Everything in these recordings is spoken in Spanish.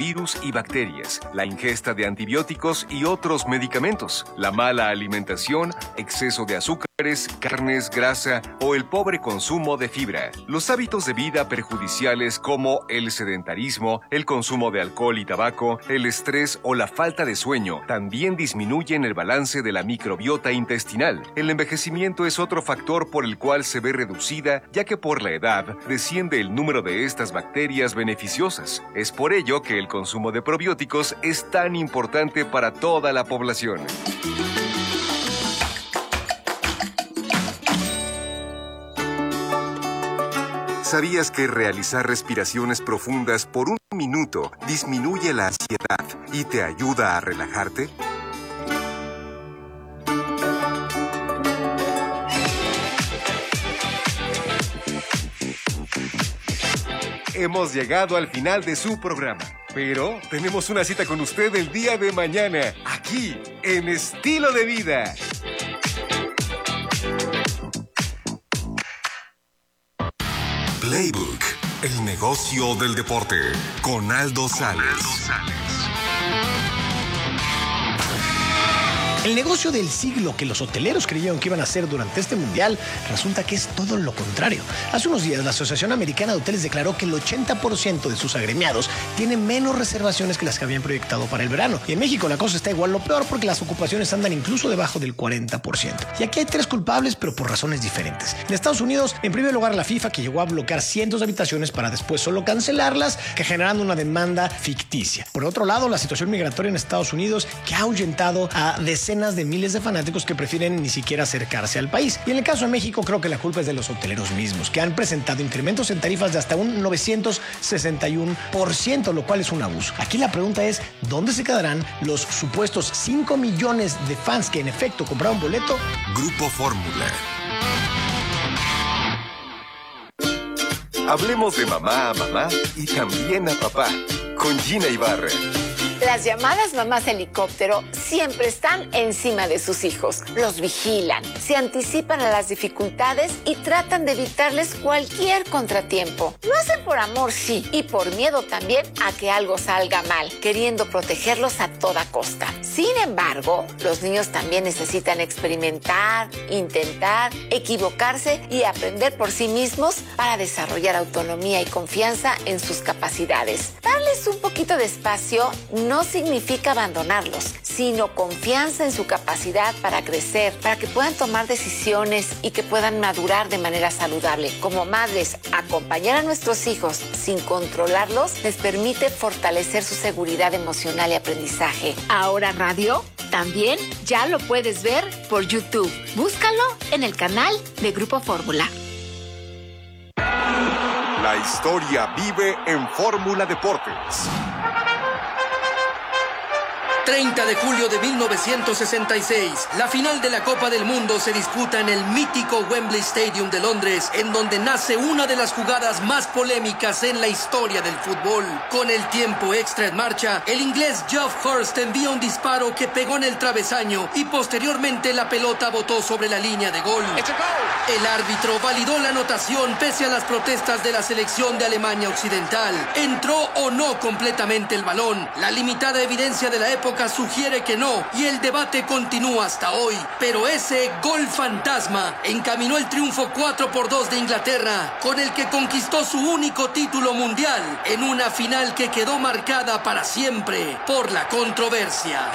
virus y bacterias, la ingesta de antibióticos y otros medicamentos, la mala alimentación, exceso de azúcares, carnes, grasa o el pobre consumo de fibra. Los hábitos de vida perjudiciales como el sedentarismo, el consumo de alcohol y tabaco, el estrés o la falta de sueño también disminuyen el balance de la microbiota intestinal. El envejecimiento es otro factor por el cual se ve reducida, ya que por la edad desciende el número de estas bacterias beneficiosas. Es por ello que el consumo de probióticos es tan importante para toda la población. ¿Sabías que realizar respiraciones profundas por un minuto disminuye la ansiedad y te ayuda a relajarte? Hemos llegado al final de su programa, pero tenemos una cita con usted el día de mañana, aquí, en Estilo de Vida. Playbook, el negocio del deporte, con Aldo Sales. El negocio del siglo que los hoteleros creyeron que iban a hacer durante este mundial resulta que es todo lo contrario. Hace unos días la Asociación Americana de Hoteles declaró que el 80% de sus agremiados tienen menos reservaciones que las que habían proyectado para el verano. Y en México la cosa está igual o peor porque las ocupaciones andan incluso debajo del 40%. Y aquí hay 3 culpables, pero por razones diferentes. En Estados Unidos, en primer lugar, la FIFA, que llegó a bloquear cientos de habitaciones para después solo cancelarlas, que generando una demanda ficticia. Por otro lado, la situación migratoria en Estados Unidos, que ha ahuyentado a decenas de miles de fanáticos que prefieren ni siquiera acercarse al país. Y en el caso de México, creo que la culpa es de los hoteleros mismos, que han presentado incrementos en tarifas de hasta un 961%, lo cual es un abuso. Aquí la pregunta es, ¿dónde se quedarán los supuestos 5 millones de fans que en efecto compraron boleto? Grupo Fórmula. Hablemos de mamá a mamá y también a papá, con Gina Ibarra. Las llamadas mamás helicóptero siempre están encima de sus hijos. Los vigilan, se anticipan a las dificultades y tratan de evitarles cualquier contratiempo. Lo hacen por amor, sí, y por miedo también a que algo salga mal, queriendo protegerlos a toda costa. Sin embargo, los niños también necesitan experimentar, intentar, equivocarse y aprender por sí mismos para desarrollar autonomía y confianza en sus capacidades. Darles un poquito de espacio no significa abandonarlos, sino confianza en su capacidad para crecer, para que puedan tomar decisiones y que puedan madurar de manera saludable. Como madres, acompañar a nuestros hijos sin controlarlos les permite fortalecer su seguridad emocional y aprendizaje. Ahora Radio también ya lo puedes ver por YouTube. Búscalo en el canal de Grupo Fórmula. La historia vive en Fórmula Deportes. 30 de julio de 1966, la final de la Copa del Mundo se disputa en el mítico Wembley Stadium de Londres, en donde nace una de las jugadas más polémicas en la historia del fútbol. Con el tiempo extra en marcha, el inglés Geoff Hurst envía un disparo que pegó en el travesaño y posteriormente la pelota botó sobre la línea de gol. El árbitro validó la anotación pese a las protestas de la selección de Alemania Occidental. ¿Entró o no completamente el balón? La limitada evidencia de la época sugiere que no, y el debate continúa hasta hoy. Pero ese gol fantasma encaminó el triunfo 4-2 de Inglaterra, con el que conquistó su único título mundial en una final que quedó marcada para siempre por la controversia.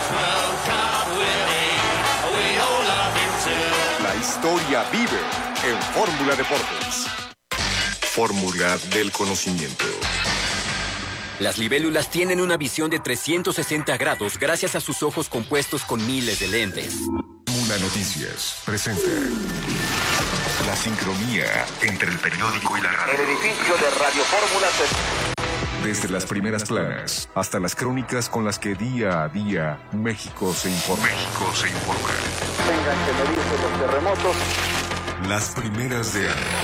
La historia vive en Fórmula Deportes. Fórmula del conocimiento. Las libélulas tienen una visión de 360 grados gracias a sus ojos compuestos con miles de lentes. Muna Noticias presenta la sincronía entre el periódico y la radio. El edificio de Radio Fórmula Desde las primeras planas hasta las crónicas con las que día a día México se informa. Tengan que medirse los terremotos. Las primeras de año.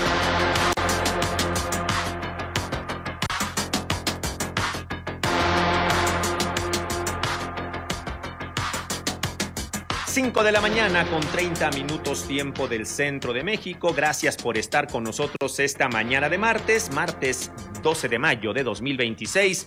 5 de la mañana con 30 minutos tiempo del centro de México. Gracias por estar con nosotros esta mañana de martes 12 de mayo de 2026.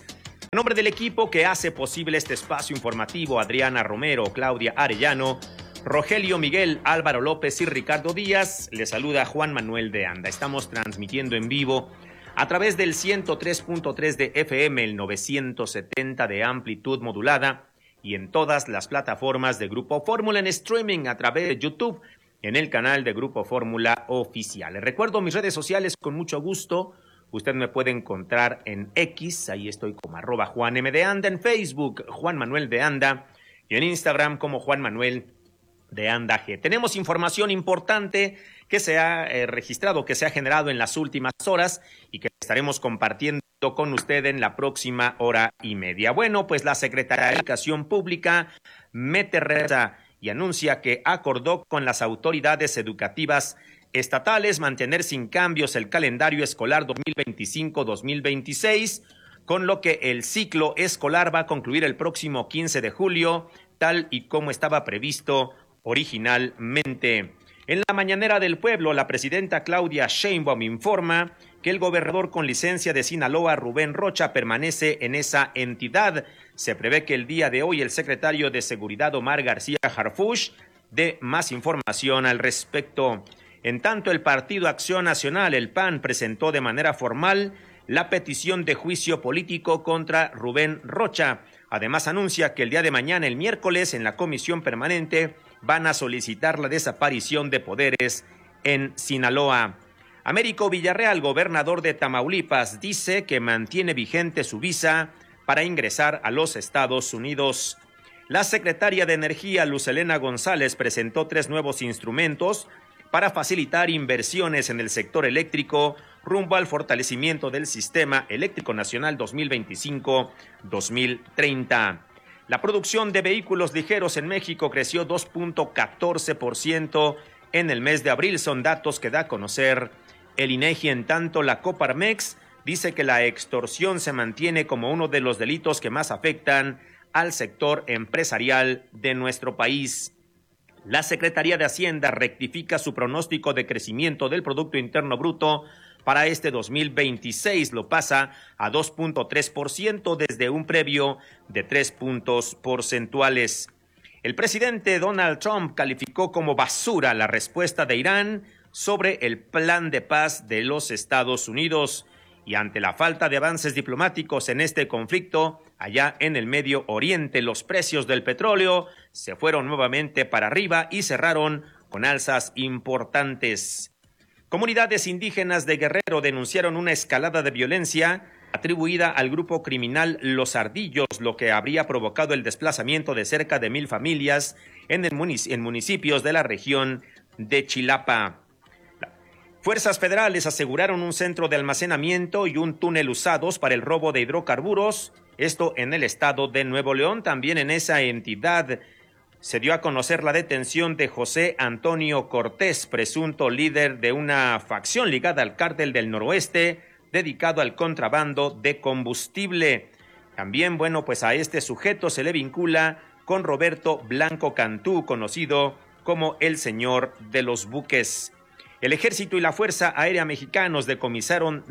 A nombre del equipo que hace posible este espacio informativo, Adriana Romero, Claudia Arellano, Rogelio Miguel, Álvaro López y Ricardo Díaz, les saluda Juan Manuel de Anda. Estamos transmitiendo en vivo a través del 103.3 de FM, el 970 de amplitud modulada y en todas las plataformas de Grupo Fórmula en streaming a través de YouTube en el canal de Grupo Fórmula Oficial. Les recuerdo mis redes sociales con mucho gusto. Usted me puede encontrar en X, ahí estoy como @JuanMDeAnda, en Facebook Juan Manuel de Anda y en Instagram como Juan Manuel de Anda G. Tenemos información importante que se ha registrado, que se ha generado en las últimas horas y que estaremos compartiendo con usted en la próxima hora y media. Bueno, pues la Secretaría de Educación Pública mete reza y anuncia que acordó con las autoridades educativas estatales mantener sin cambios el calendario escolar 2025-2026, con lo que el ciclo escolar va a concluir el próximo 15 de julio, tal y como estaba previsto originalmente. En la mañanera del pueblo, la presidenta Claudia Sheinbaum informa que el gobernador con licencia de Sinaloa, Rubén Rocha, permanece en esa entidad. Se prevé que el día de hoy el secretario de Seguridad, Omar García Harfuch, dé más información al respecto. En tanto, el Partido Acción Nacional, el PAN, presentó de manera formal la petición de juicio político contra Rubén Rocha. Además, anuncia que el día de mañana, el miércoles, en la comisión permanente, van a solicitar la desaparición de poderes en Sinaloa. Américo Villarreal, gobernador de Tamaulipas, dice que mantiene vigente su visa para ingresar a los Estados Unidos. La secretaria de Energía, Luz Helena González, presentó 3 nuevos instrumentos para facilitar inversiones en el sector eléctrico rumbo al fortalecimiento del Sistema Eléctrico Nacional 2025-2030. La producción de vehículos ligeros en México creció 2.14% en el mes de abril. Son datos que da a conocer el INEGI. En tanto, la Coparmex dice que la extorsión se mantiene como uno de los delitos que más afectan al sector empresarial de nuestro país. La Secretaría de Hacienda rectifica su pronóstico de crecimiento del Producto Interno Bruto para este 2026, lo pasa a 2.3% desde un previo de 3 puntos porcentuales. El presidente Donald Trump calificó como basura la respuesta de Irán sobre el plan de paz de los Estados Unidos y ante la falta de avances diplomáticos en este conflicto, allá en el Medio Oriente, los precios del petróleo se fueron nuevamente para arriba y cerraron con alzas importantes. Comunidades indígenas de Guerrero denunciaron una escalada de violencia atribuida al grupo criminal Los Ardillos, lo que habría provocado el desplazamiento de cerca de 1,000 familias en municipios de la región de Chilapa. Fuerzas federales aseguraron un centro de almacenamiento y un túnel usados para el robo de hidrocarburos, esto en el estado de Nuevo León. También en esa entidad se dio a conocer la detención de José Antonio Cortés, presunto líder de una facción ligada al Cártel del Noroeste, dedicado al contrabando de combustible. También, pues a este sujeto se le vincula con Roberto Blanco Cantú, conocido como el Señor de los Buques. El Ejército y la Fuerza Aérea Mexicanos decomisaron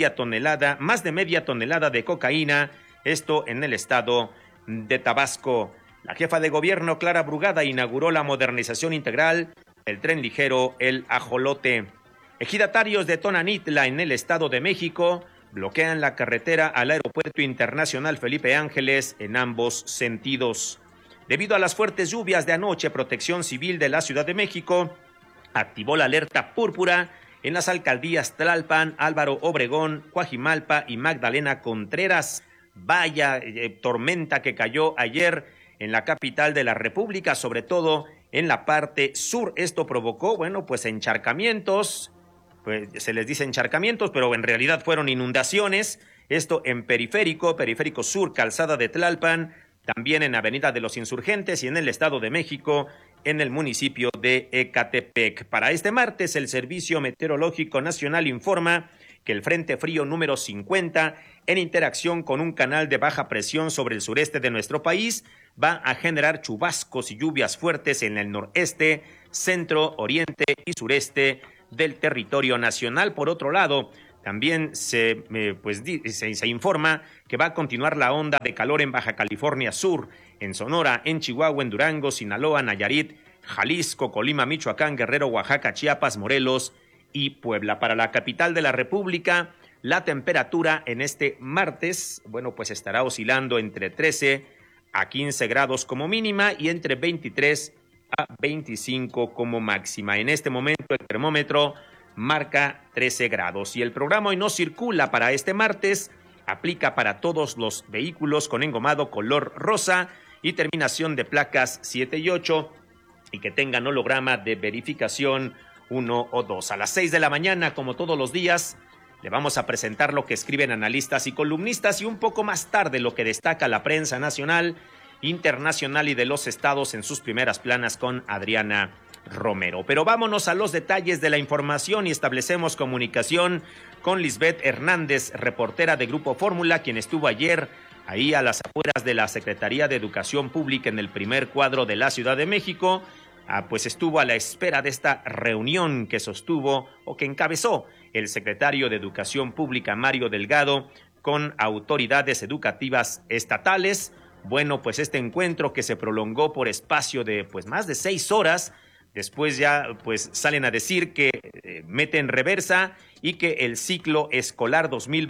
más de media tonelada de cocaína, esto en el estado de Tabasco. La jefa de gobierno, Clara Brugada, inauguró la modernización integral del tren ligero El Ajolote. Ejidatarios de Tonanitla, en el Estado de México, bloquean la carretera al Aeropuerto Internacional Felipe Ángeles en ambos sentidos. Debido a las fuertes lluvias de anoche, Protección Civil de la Ciudad de México activó la alerta púrpura en las alcaldías Tlalpan, Álvaro Obregón, Coajimalpa y Magdalena Contreras. Vaya tormenta que cayó ayer en la capital de la República, sobre todo en la parte sur. Esto provocó, encharcamientos, se les dice encharcamientos, pero en realidad fueron inundaciones. Esto en Periférico Sur, Calzada de Tlalpan, también en Avenida de los Insurgentes y en el Estado de México, en el municipio de Ecatepec. Para este martes, el Servicio Meteorológico Nacional informa que el Frente Frío número 50, en interacción con un canal de baja presión sobre el sureste de nuestro país, va a generar chubascos y lluvias fuertes en el noreste, centro, oriente y sureste del territorio nacional. Por otro lado, También se informa que va a continuar la onda de calor en Baja California Sur, en Sonora, en Chihuahua, en Durango, Sinaloa, Nayarit, Jalisco, Colima, Michoacán, Guerrero, Oaxaca, Chiapas, Morelos y Puebla. Para la capital de la República, la temperatura en este martes, pues estará oscilando entre 13 a 15 grados como mínima y entre 23 a 25 como máxima. En este momento el termómetro marca 13 grados y el programa Hoy No Circula para este martes aplica para todos los vehículos con engomado color rosa y terminación de placas 7 y 8 y que tengan holograma de verificación 1 o 2. A las 6 de la mañana, como todos los días, le vamos a presentar lo que escriben analistas y columnistas y un poco más tarde lo que destaca la prensa nacional, internacional y de los estados en sus primeras planas con Adriana Romero. Pero vámonos a los detalles de la información y establecemos comunicación con Lisbeth Hernández, reportera de Grupo Fórmula, quien estuvo ayer ahí a las afueras de la Secretaría de Educación Pública en el primer cuadro de la Ciudad de México. Pues estuvo a la espera de esta reunión que sostuvo o que encabezó el secretario de Educación Pública, Mario Delgado, con autoridades educativas estatales. Pues este encuentro que se prolongó por espacio de más de 6 horas, después ya salen a decir que meten reversa y que el ciclo escolar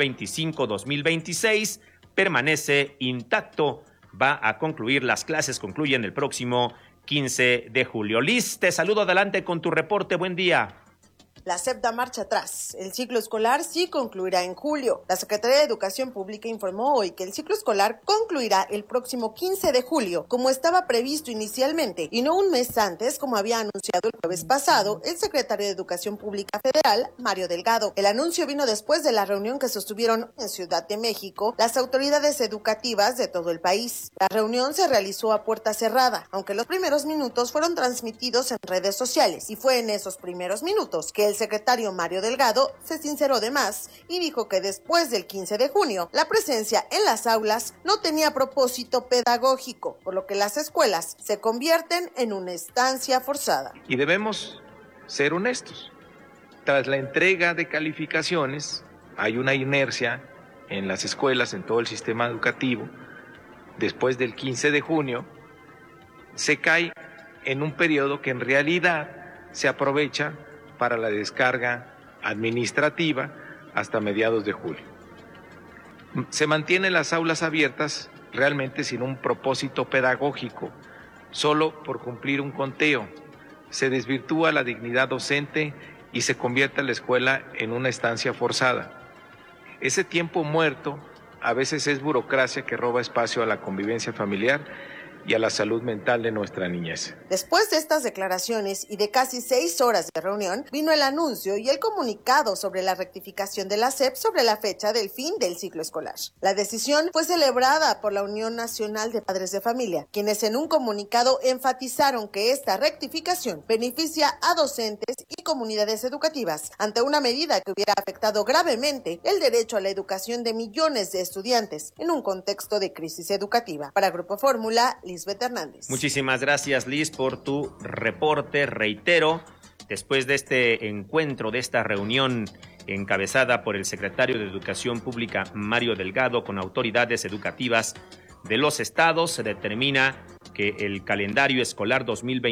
2025-2026 permanece intacto. Va a concluir, las clases concluyen el próximo 15 de julio. Liz, te saludo, adelante con tu reporte, buen día. La SEP da marcha atrás. El ciclo escolar sí concluirá en julio. La Secretaría de Educación Pública informó hoy que el ciclo escolar concluirá el próximo 15 de julio, como estaba previsto inicialmente, y no un mes antes, como había anunciado el jueves pasado el secretario de Educación Pública Federal, Mario Delgado. El anuncio vino después de la reunión que sostuvieron en Ciudad de México las autoridades educativas de todo el país. La reunión se realizó a puerta cerrada, aunque los primeros minutos fueron transmitidos en redes sociales, y fue en esos primeros minutos que el secretario Mario Delgado se sinceró de más y dijo que después del 15 de junio, la presencia en las aulas no tenía propósito pedagógico, por lo que las escuelas se convierten en una estancia forzada. Y debemos ser honestos. Tras la entrega de calificaciones, hay una inercia en las escuelas, en todo el sistema educativo. Después del 15 de junio, se cae en un periodo que en realidad se aprovecha para la descarga administrativa hasta mediados de julio. Se mantienen las aulas abiertas realmente sin un propósito pedagógico, solo por cumplir un conteo. Se desvirtúa la dignidad docente y se convierte la escuela en una estancia forzada. Ese tiempo muerto a veces es burocracia que roba espacio a la convivencia familiar y a la salud mental de nuestra niñez. Después de estas declaraciones y de casi 6 horas de reunión, vino el anuncio y el comunicado sobre la rectificación de la SEP sobre la fecha del fin del ciclo escolar. La decisión fue celebrada por la Unión Nacional de Padres de Familia, quienes en un comunicado enfatizaron que esta rectificación beneficia a docentes y comunidades educativas ante una medida que hubiera afectado gravemente el derecho a la educación de millones de estudiantes en un contexto de crisis educativa. Para Grupo Fórmula, Lisbeth Hernández. Muchísimas gracias, Liz, por tu reporte. Reitero, después de este encuentro, de esta reunión encabezada por el secretario de Educación Pública, Mario Delgado, con autoridades educativas de los estados, se determina que el calendario escolar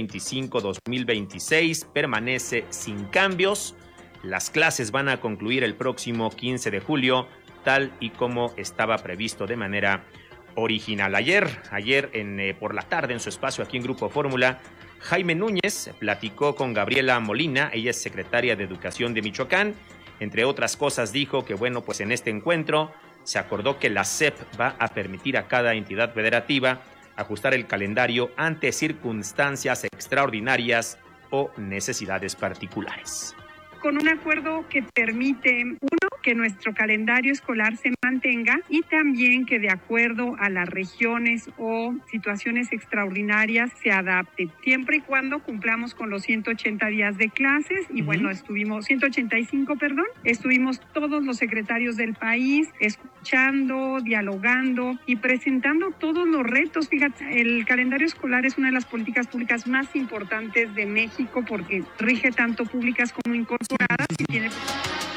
2025-2026 permanece sin cambios. Las clases van a concluir el próximo 15 de julio, tal y como estaba previsto de manera original. Ayer por la tarde, en su espacio aquí en Grupo Fórmula, Jaime Núñez platicó con Gabriela Molina, ella es secretaria de Educación de Michoacán. Entre otras cosas dijo que en este encuentro se acordó que la SEP va a permitir a cada entidad federativa ajustar el calendario ante circunstancias extraordinarias o necesidades particulares. Con un acuerdo que permite, uno, que nuestro calendario escolar se mantenga y también que de acuerdo a las regiones o situaciones extraordinarias se adapte, siempre y cuando cumplamos con los 180 días de clases. Y estuvimos 185, estuvimos todos los secretarios del país escuchando, dialogando y presentando todos los retos. Fíjate, el calendario escolar es una de las políticas públicas más importantes de México porque rige tanto públicas como incorporadas y tiene...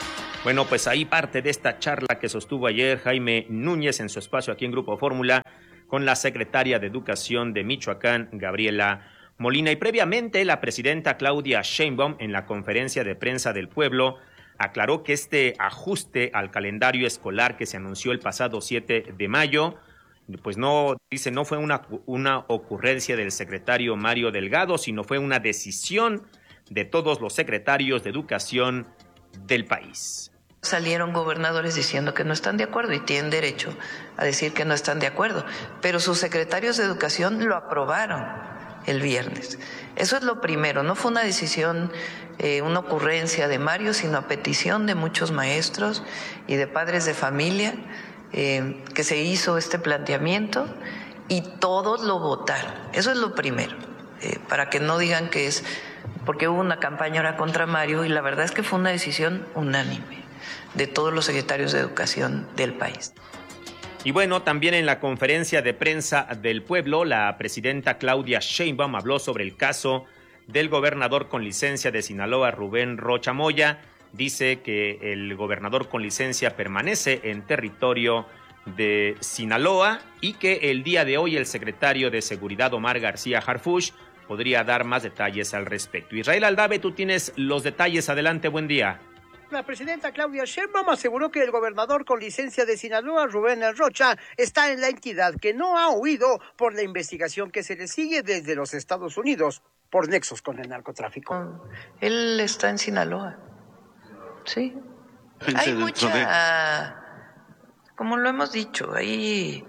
Bueno, pues ahí parte de esta charla que sostuvo ayer Jaime Núñez en su espacio aquí en Grupo Fórmula con la secretaria de Educación de Michoacán, Gabriela Molina. Y previamente la presidenta Claudia Sheinbaum en la conferencia de prensa del pueblo aclaró que este ajuste al calendario escolar que se anunció el pasado 7 de mayo, pues no fue una ocurrencia del secretario Mario Delgado, sino fue una decisión de todos los secretarios de educación del país. Salieron gobernadores diciendo que no están de acuerdo y tienen derecho a decir que no están de acuerdo, pero sus secretarios de educación lo aprobaron el viernes. Eso es lo primero, no fue una decisión, una ocurrencia de Mario, sino a petición de muchos maestros y de padres de familia que se hizo este planteamiento y todos lo votaron. Eso es lo primero, para que no digan que es porque hubo una campaña ahora contra Mario, y la verdad es que fue una decisión unánime de todos los secretarios de educación del país. Y bueno, también en la conferencia de prensa del pueblo, la presidenta Claudia Sheinbaum habló sobre el caso del gobernador con licencia de Sinaloa, Rubén Rocha Moya. Dice que el gobernador con licencia permanece en territorio de Sinaloa y que el día de hoy el secretario de Seguridad, Omar García Harfuch, podría dar más detalles al respecto. Israel Aldave, tú tienes los detalles. Adelante, buen día. La presidenta Claudia Sheinbaum aseguró que el gobernador con licencia de Sinaloa, Rubén Rocha, está en la entidad, que no ha huido por la investigación que se le sigue desde los Estados Unidos por nexos con el narcotráfico. Él está en Sinaloa, sí. Hay mucha, como lo hemos dicho, hay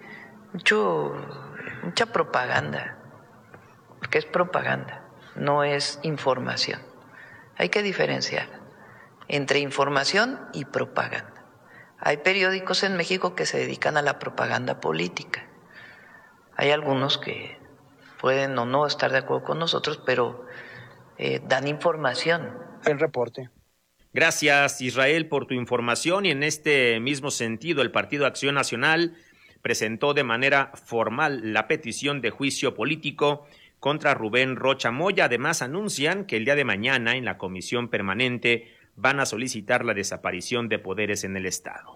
mucha propaganda, porque es propaganda, no es información. Hay que diferenciar entre información y propaganda. Hay periódicos en México que se dedican a la propaganda política. Hay algunos que pueden o no estar de acuerdo con nosotros, pero dan información. El reporte. Gracias, Israel, por tu información. Y en este mismo sentido, el Partido Acción Nacional presentó de manera formal la petición de juicio político contra Rubén Rocha Moya. Además, anuncian que el día de mañana en la comisión permanente van a solicitar la desaparición de poderes en el Estado.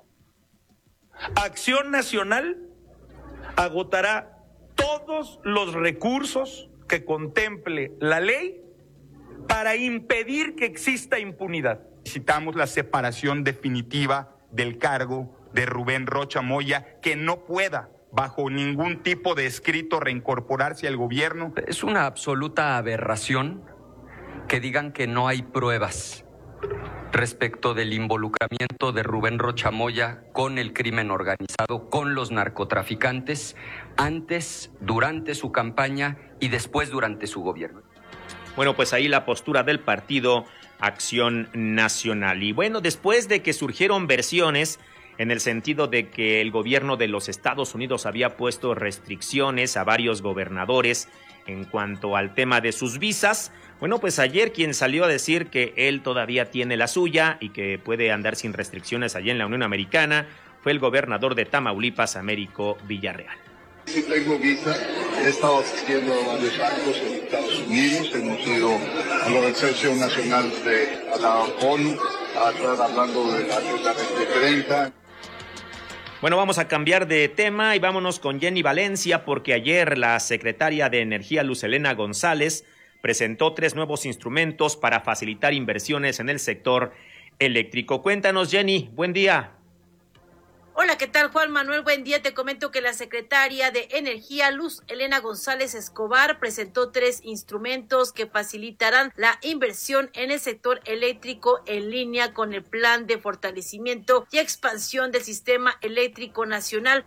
Acción Nacional agotará todos los recursos que contemple la ley para impedir que exista impunidad. Necesitamos la separación definitiva del cargo de Rubén Rocha Moya, que no pueda, bajo ningún tipo de escrito, reincorporarse al gobierno. Es una absoluta aberración que digan que no hay pruebas respecto del involucramiento de Rubén Rocha Moya con el crimen organizado, con los narcotraficantes, antes, durante su campaña y después durante su gobierno. Bueno, pues ahí la postura del Partido Acción Nacional. Y bueno, después de que surgieron versiones en el sentido de que el gobierno de los Estados Unidos había puesto restricciones a varios gobernadores en cuanto al tema de sus visas, bueno, pues ayer quien salió a decir que él todavía tiene la suya y que puede andar sin restricciones allá en la Unión Americana fue el gobernador de Tamaulipas, Américo Villarreal. Sí tengo visa, he estado asistiendo a varios actos en Estados Unidos, hemos ido a la Organización Nacional a la ONU, a estar hablando de la Agenda 2030. Bueno, vamos a cambiar de tema y vámonos con Jenny Valencia, porque ayer la secretaria de Energía, Luz Helena González, presentó 3 nuevos instrumentos para facilitar inversiones en el sector eléctrico. Cuéntanos, Jenny, buen día. Hola, ¿qué tal, Juan Manuel? Buen día. Te comento que la secretaria de Energía, Luz Helena González Escobar, presentó 3 instrumentos que facilitarán la inversión en el sector eléctrico en línea con el Plan de Fortalecimiento y Expansión del Sistema Eléctrico Nacional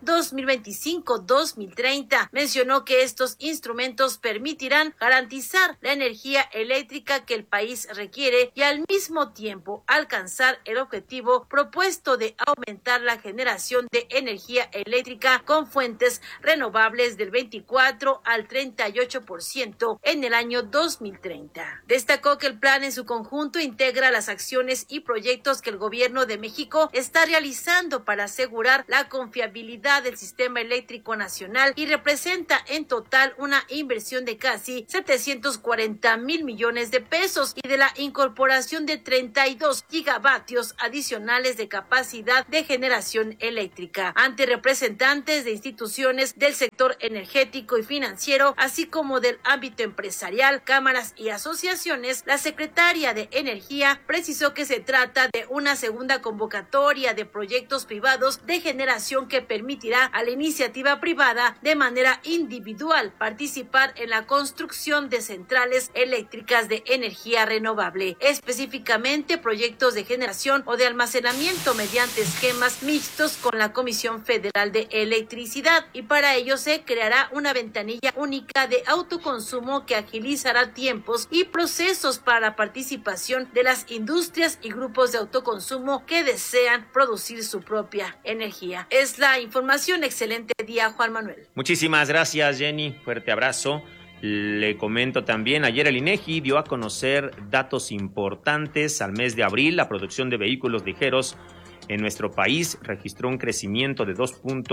2025-2030. Mencionó que estos instrumentos permitirán garantizar la energía eléctrica que el país requiere y al mismo tiempo alcanzar el objetivo propuesto de aumentar la generación generación de energía eléctrica con fuentes renovables del 24 al 38% en el año 2030. Destacó que el plan en su conjunto integra las acciones y proyectos que el gobierno de México está realizando para asegurar la confiabilidad del sistema eléctrico nacional y representa en total una inversión de casi 740,000 millones de pesos y de la incorporación de 32 gigavatios adicionales de capacidad de generación eléctrica. Ante representantes de instituciones del sector energético y financiero, así como del ámbito empresarial, cámaras y asociaciones, la secretaria de Energía precisó que se trata de una segunda convocatoria de proyectos privados de generación que permitirá a la iniciativa privada de manera individual participar en la construcción de centrales eléctricas de energía renovable, específicamente proyectos de generación o de almacenamiento mediante esquemas mixtos con la Comisión Federal de Electricidad, y para ello se creará una ventanilla única de autoconsumo que agilizará tiempos y procesos para la participación de las industrias y grupos de autoconsumo que desean producir su propia energía. Es la información. Excelente día, Juan Manuel. Muchísimas gracias, Jenny. Fuerte abrazo. Le comento también, ayer el INEGI dio a conocer datos importantes. Al mes de abril, la producción de vehículos ligeros en nuestro país registró un crecimiento de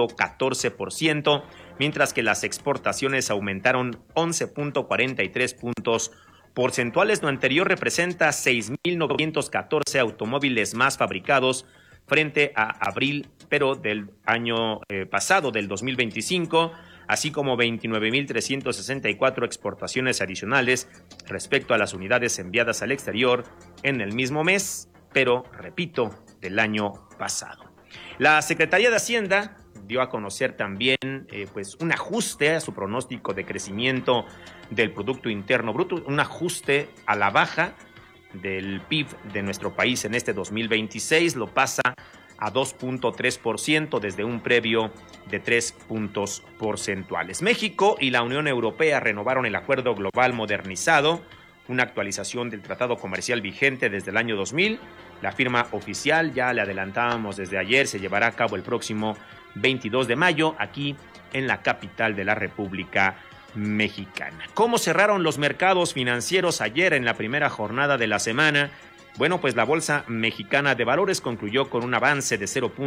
2.14%, mientras que las exportaciones aumentaron 11.43 puntos porcentuales. Lo anterior representa 6.914 automóviles más fabricados frente a abril, pero del año pasado, del 2025, así como 29.364 exportaciones adicionales respecto a las unidades enviadas al exterior en el mismo mes, pero, repito, del año pasado. La Secretaría de Hacienda dio a conocer también un ajuste a su pronóstico de crecimiento del Producto Interno Bruto, un ajuste a la baja del PIB de nuestro país en este 2026, lo pasa a 2.3% desde un previo de 3 puntos porcentuales. México y la Unión Europea renovaron el Acuerdo Global Modernizado, una actualización del tratado comercial vigente desde el año 2000. La firma oficial, ya le adelantábamos desde ayer, se llevará a cabo el próximo 22 de mayo aquí en la capital de la República Mexicana. ¿Cómo cerraron los mercados financieros ayer en la primera jornada de la semana? Bueno, pues la Bolsa Mexicana de Valores concluyó con un avance de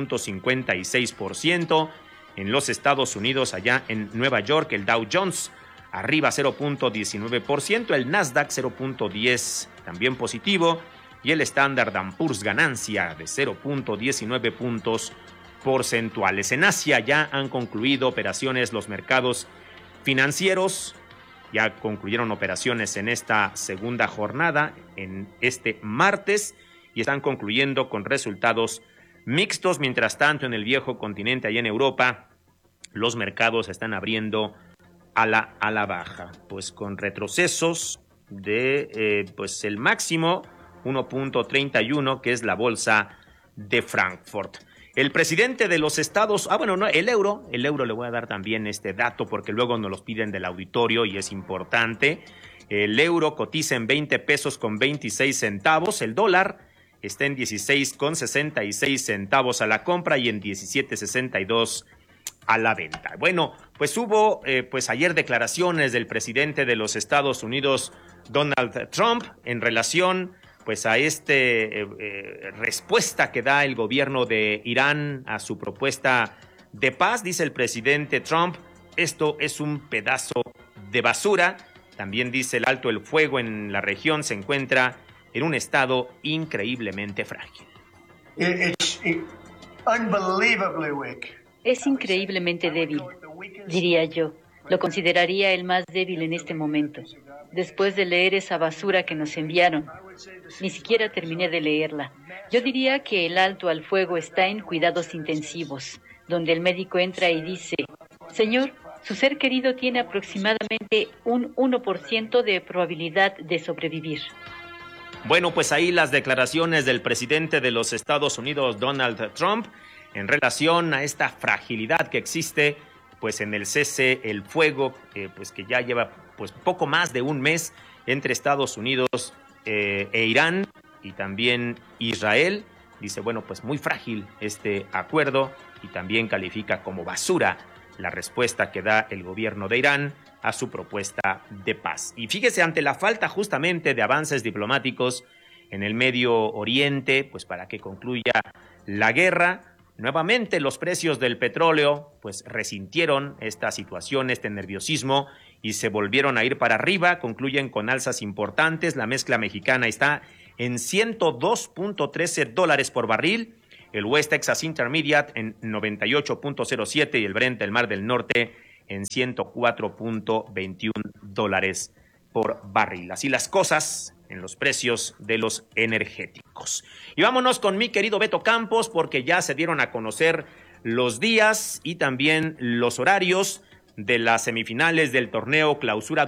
0.56%. En los Estados Unidos, allá en Nueva York, el Dow Jones arriba 0.19%, el Nasdaq 0.10% también positivo, y el Standard & Poor's ganancia de 0.19 puntos porcentuales. En Asia ya han concluido operaciones los mercados financieros, ya concluyeron operaciones en esta segunda jornada, en este martes, y están concluyendo con resultados mixtos. Mientras tanto, en el viejo continente, allá en Europa, los mercados están abriendo a la baja, pues con retrocesos de el máximo 1.31, que es la bolsa de Frankfurt. El presidente de los Estados, el euro le voy a dar también este dato porque luego nos los piden del auditorio y es importante. El euro cotiza en 20 pesos con 26 centavos, el dólar está en 16 con 66 centavos a la compra y en 17.62 a la venta. Bueno, pues hubo ayer declaraciones del presidente de los Estados Unidos, Donald Trump, en relación a respuesta que da el gobierno de Irán a su propuesta de paz. Dice el presidente Trump, esto es un pedazo de basura. También dice el alto el fuego en la región se encuentra en un estado increíblemente frágil. Es increíblemente débil, diría yo. Lo consideraría el más débil en este momento. Después de leer esa basura que nos enviaron, ni siquiera terminé de leerla. Yo diría que el alto al fuego está en cuidados intensivos, donde el médico entra y dice, señor, su ser querido tiene aproximadamente un 1% de probabilidad de sobrevivir. Bueno, pues ahí las declaraciones del presidente de los Estados Unidos, Donald Trump, en relación a esta fragilidad que existe en el cese el fuego, que ya lleva poco más de un mes entre Estados Unidos e Irán y también Israel. Dice, muy frágil este acuerdo y también califica como basura la respuesta que da el gobierno de Irán a su propuesta de paz. Y fíjese, ante la falta justamente de avances diplomáticos en el Medio Oriente, pues para que concluya la guerra, nuevamente los precios del petróleo pues resintieron esta situación, este nerviosismo, y se volvieron a ir para arriba, concluyen con alzas importantes. La mezcla mexicana está en $102.13 por barril, el West Texas Intermediate en 98.07 y el Brent del Mar del Norte en $104.21 por barril. Así las cosas en los precios de los energéticos. Y vámonos con mi querido Beto Campos, porque ya se dieron a conocer los días y también los horarios de las semifinales del torneo Clausura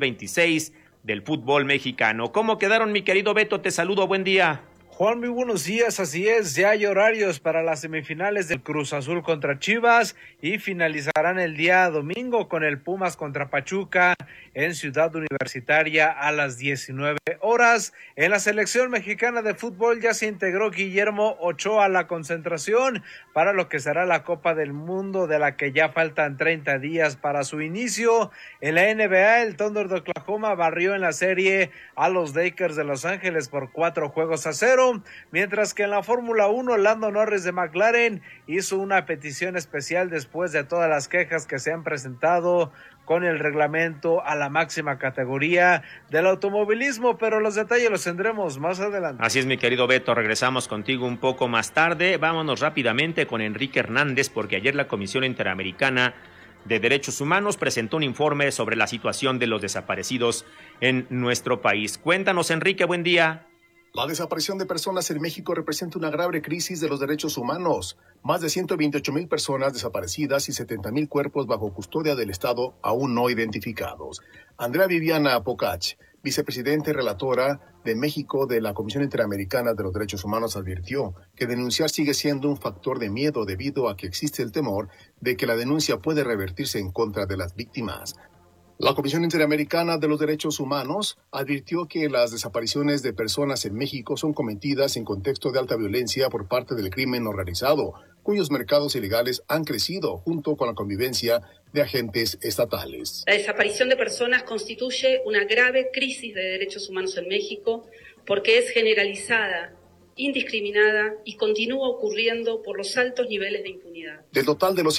2026 del fútbol mexicano. ¿Cómo quedaron, mi querido Beto? Te saludo, buen día. Juan, muy buenos días, así es, ya hay horarios para las semifinales del Cruz Azul contra Chivas y finalizarán el día domingo con el Pumas contra Pachuca en Ciudad Universitaria a las 19 horas. En la selección mexicana de fútbol ya se integró Guillermo Ochoa a la concentración para lo que será la Copa del Mundo, de la que ya faltan 30 días para su inicio. En la NBA, el Thunder de Oklahoma barrió en la serie a los Lakers de Los Ángeles por 4-0. Mientras que en la Fórmula 1, Lando Norris de McLaren hizo una petición especial después de todas las quejas que se han presentado con el reglamento a la máxima categoría del automovilismo, pero los detalles los tendremos más adelante. Así es, mi querido Beto, regresamos contigo un poco más tarde. Vámonos rápidamente con Enrique Hernández, porque ayer la Comisión Interamericana de Derechos Humanos presentó un informe sobre la situación de los desaparecidos en nuestro país. Cuéntanos, Enrique, buen día. La desaparición de personas en México representa una grave crisis de los derechos humanos. Más de 128,000 personas desaparecidas y 70,000 cuerpos bajo custodia del Estado aún no identificados. Andrea Viviana Pocach, vicepresidenta y relatora de México de la Comisión Interamericana de los Derechos Humanos, advirtió que denunciar sigue siendo un factor de miedo debido a que existe el temor de que la denuncia puede revertirse en contra de las víctimas. La Comisión Interamericana de los Derechos Humanos advirtió que las desapariciones de personas en México son cometidas en contexto de alta violencia por parte del crimen organizado, cuyos mercados ilegales han crecido junto con la convivencia de agentes estatales. La desaparición de personas constituye una grave crisis de derechos humanos en México porque es generalizada, indiscriminada y continúa ocurriendo por los altos niveles de impunidad. Del total de los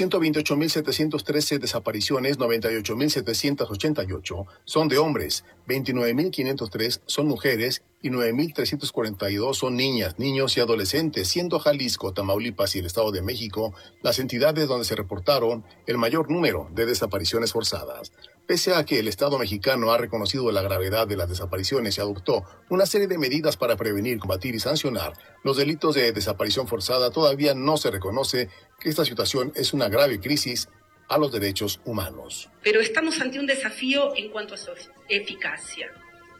128,713 desapariciones, 98,788 son de hombres, 29,503 son mujeres y 9,342 son niñas, niños y adolescentes, siendo Jalisco, Tamaulipas y el Estado de México las entidades donde se reportaron el mayor número de desapariciones forzadas. Pese a que el Estado mexicano ha reconocido la gravedad de las desapariciones y adoptó una serie de medidas para prevenir, combatir y sancionar los delitos de desaparición forzada, todavía no se reconoce que esta situación es una grave crisis a los derechos humanos. Pero estamos ante un desafío en cuanto a su eficacia.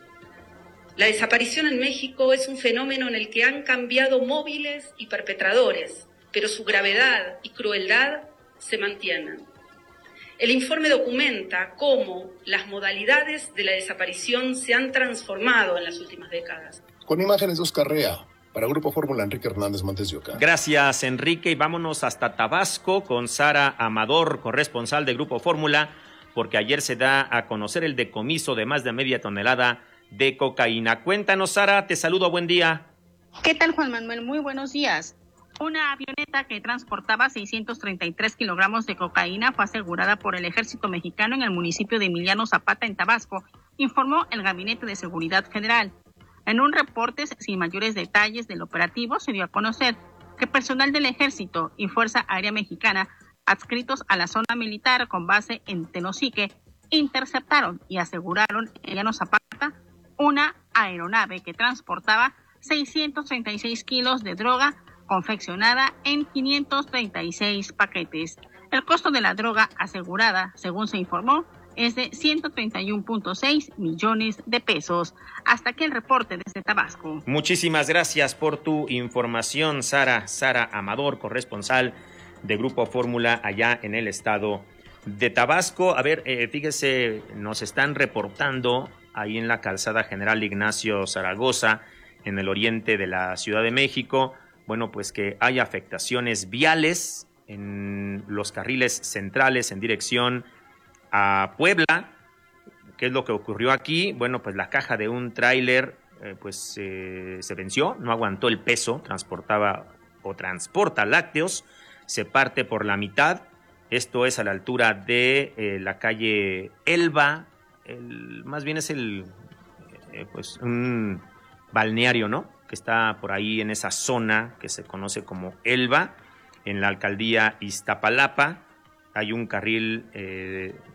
La desaparición en México es un fenómeno en el que han cambiado móviles y perpetradores, pero su gravedad y crueldad se mantienen. El informe documenta cómo las modalidades de la desaparición se han transformado en las últimas décadas. Con imágenes de Oscar Rea, para Grupo Fórmula, Enrique Hernández Montes de Oca. Gracias, Enrique, y vámonos hasta Tabasco con Sara Amador, corresponsal de Grupo Fórmula, porque ayer se da a conocer el decomiso de más de media tonelada de cocaína. Cuéntanos, Sara, te saludo, buen día. ¿Qué tal, Juan Manuel? Muy buenos días. Una avioneta que transportaba 633 kilogramos de cocaína fue asegurada por el Ejército Mexicano en el municipio de Emiliano Zapata, en Tabasco, informó el Gabinete de Seguridad Federal. En un reporte sin mayores detalles del operativo, se dio a conocer que personal del Ejército y Fuerza Aérea Mexicana, adscritos a la zona militar con base en Tenosique, interceptaron y aseguraron en Emiliano Zapata una aeronave que transportaba 636 kilos de droga confeccionada en 536 paquetes. El costo de la droga asegurada, según se informó, es de 131.6 millones de pesos. Hasta aquí el reporte desde Tabasco. Muchísimas gracias por tu información, Sara Amador, corresponsal de Grupo Fórmula allá en el estado de Tabasco. A ver, fíjese, nos están reportando ahí en la calzada General Ignacio Zaragoza, en el oriente de la Ciudad de México, bueno, pues que hay afectaciones viales en los carriles centrales en dirección a Puebla. ¿Qué es lo que ocurrió aquí? Bueno, pues la caja de un tráiler se venció, no aguantó el peso, transporta lácteos, se parte por la mitad. Esto es a la altura de la calle Elba, más bien es un balneario, ¿no? Que está por ahí en esa zona que se conoce como Elba, en la alcaldía Iztapalapa. Hay un carril